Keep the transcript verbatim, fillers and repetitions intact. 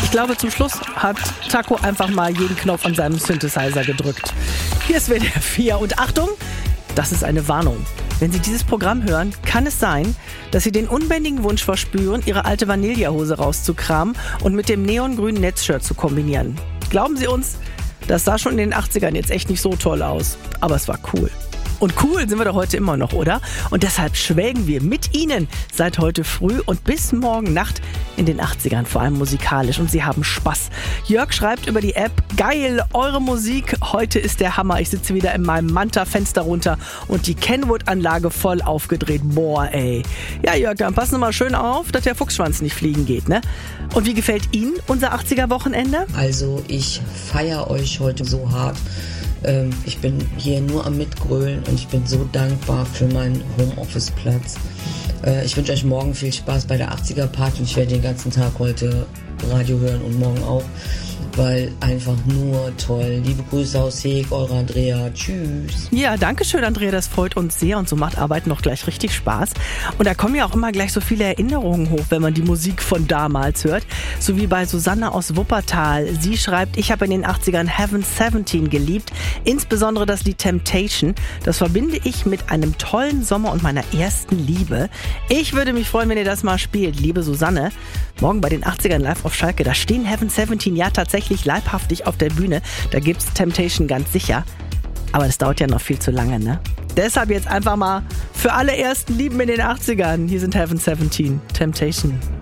Ich glaube, zum Schluss hat Taco einfach mal jeden Knopf an seinem Synthesizer gedrückt. Hier ist W D R vier und Achtung, das ist eine Warnung. Wenn Sie dieses Programm hören, kann es sein, dass Sie den unbändigen Wunsch verspüren, Ihre alte Vanillahose rauszukramen und mit dem neongrünen Netzshirt zu kombinieren. Glauben Sie uns, das sah schon in den achtzigern jetzt echt nicht so toll aus, aber es war cool. Und cool sind wir doch heute immer noch, oder? Und deshalb schwelgen wir mit Ihnen seit heute früh und bis morgen Nacht in den achtzigern, vor allem musikalisch. Und Sie haben Spaß. Jörg schreibt über die App, geil, eure Musik, heute ist der Hammer. Ich sitze wieder in meinem Manta-Fenster runter und die Kenwood-Anlage voll aufgedreht. Boah, ey. Ja, Jörg, dann passen Sie mal schön auf, dass der Fuchsschwanz nicht fliegen geht, ne? Und wie gefällt Ihnen unser achtziger-Wochenende? Also, ich feiere euch heute so hart. Ich bin hier nur am Mitgrölen und ich bin so dankbar für meinen Homeoffice-Platz. Ich wünsche euch morgen viel Spaß bei der achtziger-Party. Ich werde den ganzen Tag heute Radio hören und morgen auch, weil einfach nur toll. Liebe Grüße aus Heg, eure Andrea. Tschüss. Ja, danke schön, Andrea, das freut uns sehr und so macht Arbeit noch gleich richtig Spaß. Und da kommen ja auch immer gleich so viele Erinnerungen hoch, wenn man die Musik von damals hört. So wie bei Susanne aus Wuppertal. Sie schreibt, ich habe in den achtzigern Heaven siebzehn geliebt, insbesondere das Lied Temptation. Das verbinde ich mit einem tollen Sommer und meiner ersten Liebe. Ich würde mich freuen, wenn ihr das mal spielt, liebe Susanne. Morgen bei den achtzigern live auf Schalke, da stehen Heaven siebzehn ja tatsächlich leibhaftig auf der Bühne. Da gibt's Temptation ganz sicher. Aber das dauert ja noch viel zu lange, ne? Deshalb jetzt einfach mal für alle ersten Lieben in den achtzigern. Hier sind Heaven siebzehn, Temptation.